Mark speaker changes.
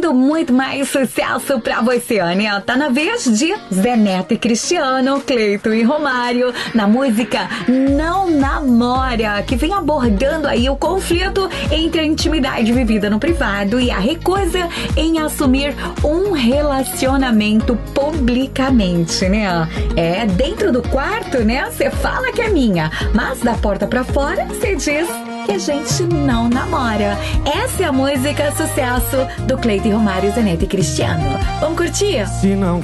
Speaker 1: curtindo muito mais sucesso pra você, né? Tá na vez de Zé Neto e Cristiano, Cleito e Romário, na música Não Namora, que vem abordando aí o conflito entre a intimidade vivida no privado e a recusa em assumir um relacionamento publicamente, né? É, dentro do quarto, né? Você fala que é minha, mas da porta pra fora, você diz que a gente não namora. Essa é a música sucesso do Cleito e Romário, Zé Neto e Cristiano. Vamos curtir?
Speaker 2: Se não